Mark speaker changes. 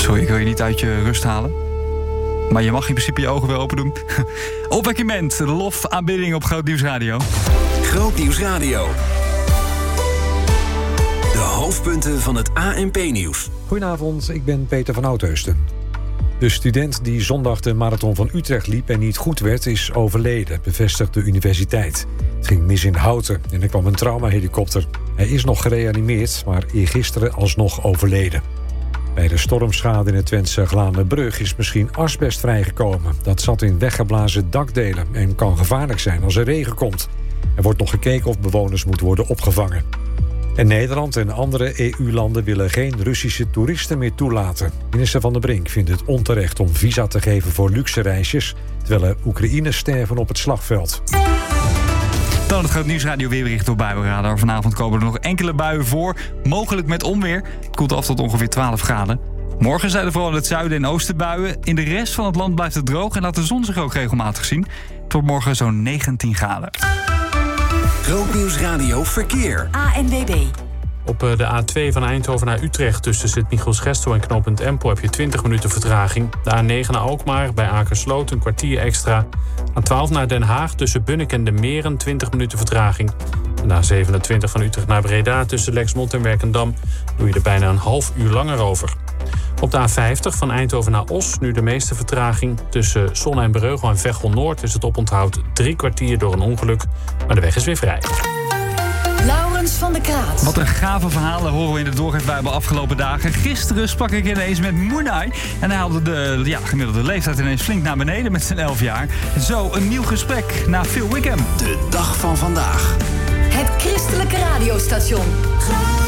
Speaker 1: Sorry, ik wil je niet uit je rust halen. Maar je mag in principe je ogen wel open doen. Opwekkiment, lof, aanbidding op Groot Nieuws Radio.
Speaker 2: Groot Nieuws Radio. De hoofdpunten van het ANP-nieuws.
Speaker 3: Goedenavond, ik ben Peter van Oudheusden. De student die zondag de marathon van Utrecht liep en niet goed werd, is overleden, bevestigt de universiteit. Het ging mis in Houten en er kwam een traumahelikopter. Hij is nog gereanimeerd, maar eergisteren alsnog overleden. Bij de stormschade in het Twentse Glaanderbrug is misschien asbest vrijgekomen. Dat zat in weggeblazen dakdelen en kan gevaarlijk zijn als er regen komt. Er wordt nog gekeken of bewoners moeten worden opgevangen. En Nederland en andere EU-landen willen geen Russische toeristen meer toelaten. Minister Van der Brink vindt het onterecht om visa te geven voor luxe reisjes, terwijl er Oekraïners sterven op het slagveld.
Speaker 1: Dan het Groot Nieuws Radio weerbericht door Buienradar. Vanavond komen er nog enkele buien voor, mogelijk met onweer. Het koelt af tot ongeveer 12 graden. Morgen zijn er vooral in het zuiden en oosten buien. In de rest van het land blijft het droog en laat de zon zich ook regelmatig zien. Het wordt morgen zo'n 19 graden.
Speaker 2: Groot Nieuws Radio Verkeer.
Speaker 4: ANWB.
Speaker 5: Op de A2 van Eindhoven naar Utrecht tussen Sint-Michiels-Gestel en knooppunt Empel heb je 20 minuten vertraging. De A9 naar Alkmaar bij Akersloot een kwartier extra. A12 naar Den Haag tussen Bunnik en de Meren 20 minuten vertraging. En de A27 van Utrecht naar Breda tussen Lexmond en Werkendam doe je er bijna een half uur langer over. Op de A50 van Eindhoven naar Os nu de meeste vertraging. Tussen Zonne en Breugel en Veghel Noord is het oponthoud 3 kwartier door een ongeluk. Maar de weg is weer vrij.
Speaker 4: Laurens van der Kraat.
Speaker 1: Wat een gave verhalen horen we in de doorgeefbuien afgelopen dagen. Gisteren sprak ik ineens met Moenai. En hij haalde de gemiddelde leeftijd ineens flink naar beneden met zijn 11 jaar. Zo een nieuw gesprek na Phil Wickham.
Speaker 2: De dag van vandaag.
Speaker 4: Het christelijke radiostation.